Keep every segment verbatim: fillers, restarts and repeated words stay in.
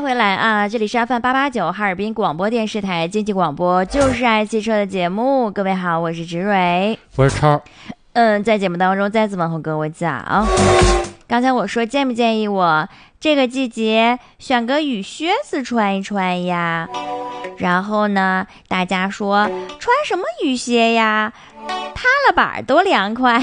回来啊！这里是 F M 八八九哈尔滨广播电视台经济广播，就是爱汽车的节目。各位好，我是植蕊， 我是超。 嗯，在节目当中再次问候各位早。刚才我说建不建议我这个季节选个雨靴子穿一穿呀？然后呢，大家说穿什么雨靴呀？踏了板多凉快。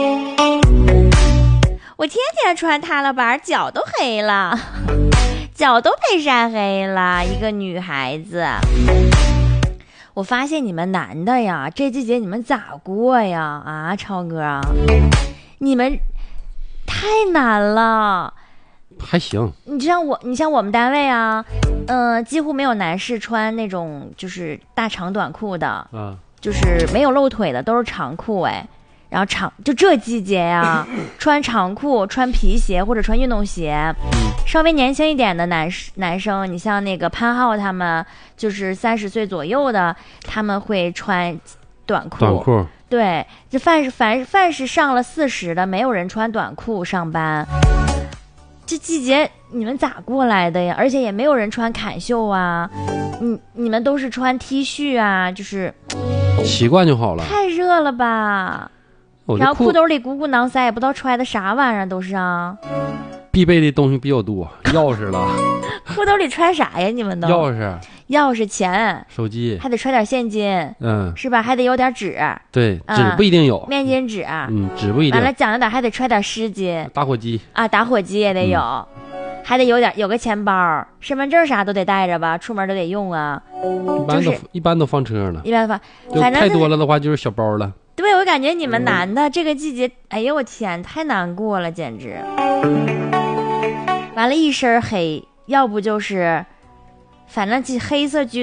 我天天穿踏了板，脚都黑了。脚都被晒黑了，一个女孩子。我发现你们男的呀，这季节你们咋过呀？啊，超哥，你们太难了。 还行， 你像我，你像我们单位啊，嗯、呃，几乎没有男士穿那种就是大长短裤的， 啊， 就是没有露腿的，都是长裤哎。然后长就这季节呀，穿长裤、穿皮鞋或者穿运动鞋。稍微年轻一点的男男生，你像那个潘浩他们，就是三十岁左右的，他们会穿短裤。 短裤。 对，这凡是凡凡是上了四十的，没有人穿短裤上班。这季节你们咋过来的呀？而且也没有人穿坎袖啊，你你们都是穿 T 恤啊，就是习惯就好了。 太热了吧？然后裤兜里鼓鼓囊塞，也不知道揣的啥玩意儿都是啊。 必备的东西比较多，钥匙了。 裤兜里揣啥呀？你们都钥匙、 钥匙、钱、 手机， 还得揣点现金， 嗯， 是吧？还得有点纸， 对， 嗯、 纸不一定有， 面巾纸， 嗯，纸不一定。 完了讲究点，还得揣点湿巾， 打火机啊，打火机也得有，嗯、还得有点有个钱包，身份证啥都得带着吧，出门都得用啊。 一般都、就是、一般都放车了， 一般放， 反正太多了的话就是小包了。 对，我感觉你们男的、嗯、这个季节，哎呦我天，太难过了，简直。完了，一身黑，要不就是，反正黑色居